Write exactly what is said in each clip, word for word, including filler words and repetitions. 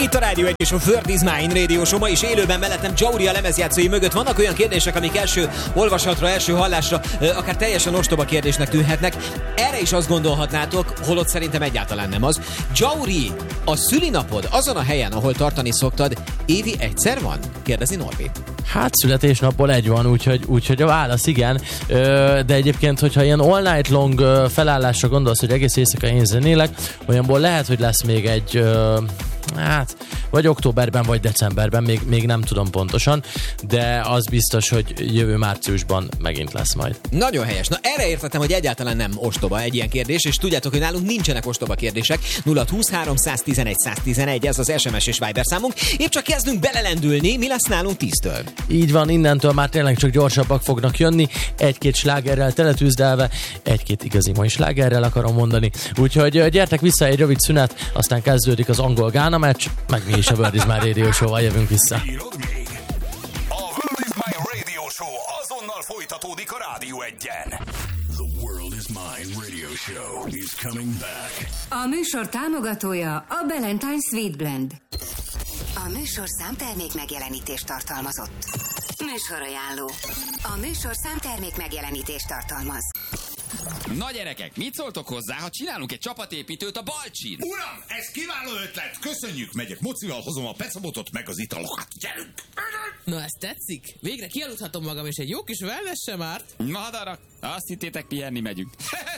Itt a Rádió egy és a World is Mine Radio Show. Ma is élőben mellettem Jauri a lemezjátszói mögött. Vannak olyan kérdések, amik első olvasatra, első hallásra akár teljesen ostoba kérdésnek tűnhetnek. Erre is azt gondolhatnátok, holott szerintem egyáltalán nem az. Jauri, a szülinapod azon a helyen, ahol tartani szoktad, évi egyszer van? Kérdezi Norbi. Hát születésnapból egy van, úgyhogy, úgyhogy a válasz igen, de egyébként, hogyha ilyen all night long felállásra gondolsz, hogy egész éjszaka én zenélek, olyanból lehet, hogy lesz még egy, hát, vagy októberben, vagy decemberben, még, még nem tudom pontosan, de az biztos, hogy jövő márciusban megint lesz majd. Nagyon helyes. Na erre értettem, hogy egyáltalán nem ostoba egy ilyen kérdés, és tudjátok, hogy nálunk nincsenek ostoba kérdések. nulla húsz háromszáztizenegy száztizenegy, ez az es em es és Viber számunk. Épp csak kezdünk belelendülni, mi lesz nálunk tíztől. Így van, innentől már tényleg csak gyorsabbak fognak jönni, egy-két slágerrel teletűzdelve, egy-két igazi mai slágerrel akarom mondani. Úgyhogy gyertek vissza, egy rövid szünet, aztán kezdődik az angol-gána meccs, meg mi is a World is Mine Radio Show-val jövünk vissza. A World is Mine Radio Show azonnal folytatódik a Rádió egyen. The World is Mine Radio Show is coming back. A műsor támogatója a Ballantyne Sweet Blend. A műsorszám termék megjelenítést tartalmazott. Műsorajánló. A műsorszám termék megjelenítést tartalmaz. Na gyerekek, mit szóltok hozzá, ha csinálunk egy csapatépítőt a Balcsin? Uram, ez kiváló ötlet! Köszönjük, megyek mocival, hozom a pecabotot meg az italokat. Gyerünk! Na, ez tetszik? Végre kialudhatom magam, és egy jó kis wellness sem árt. Na darak, azt hittétek, pihenni megyünk.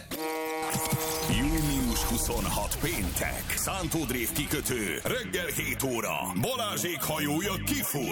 június huszonhatodika péntek. Szántódrév kikötő. Reggel hét óra. Balázsék hajója kifut.